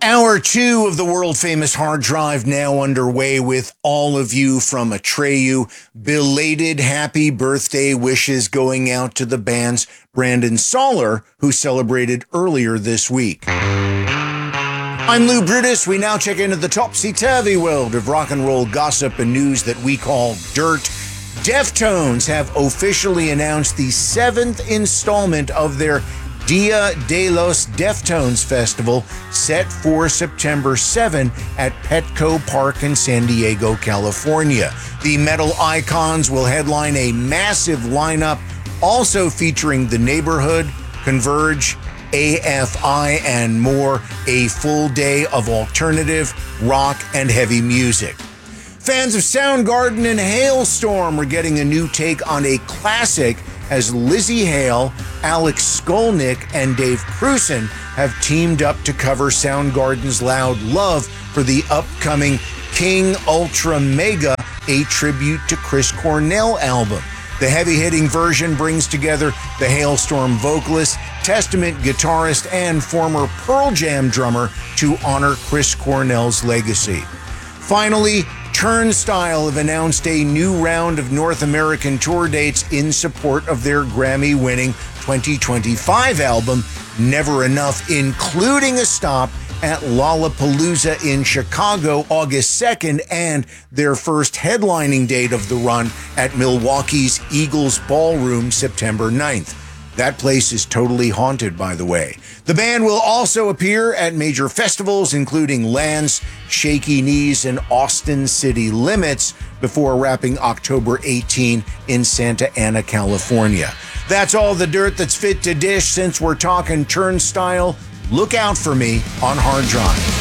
Hour 2 of the world-famous Hard Drive now underway with all of you from Atreyu. Belated happy birthday wishes going out to the band's Brandon Soller, who celebrated earlier this week. I'm Lou Brutus. We now check into the topsy-turvy world of rock and roll gossip and news that we call dirt. Deftones have officially announced the 7th installment of their Dia de los Deftones Festival, set for September 7 at Petco Park in San Diego, California. The metal icons will headline a massive lineup, also featuring The Neighborhood, Converge, AFI, and more. A full day of alternative, rock, and heavy music. Fans of Soundgarden and Halestorm are getting a new take on a classic as Lizzie Hale, Alex Skolnick, and Dave Krusen have teamed up to cover Soundgarden's Loud Love for the upcoming King Ultra Mega, a tribute to Chris Cornell album. The heavy-hitting version brings together the Halestorm vocalist, Testament guitarist, and former Pearl Jam drummer to honor Chris Cornell's legacy. Finally, Turnstile have announced a new round of North American tour dates in support of their Grammy-winning 2025 album, Never Enough, including a stop at Lollapalooza in Chicago August 2nd and their first headlining date of the run at Milwaukee's Eagles Ballroom September 9th. That place is totally haunted, by the way. The band will also appear at major festivals, including Lance, Shaky Knees, and Austin City Limits, before wrapping October 18 in Santa Ana, California. That's all the dirt that's fit to dish. Since we're talking Turnstile, look out for me on Hard Drive.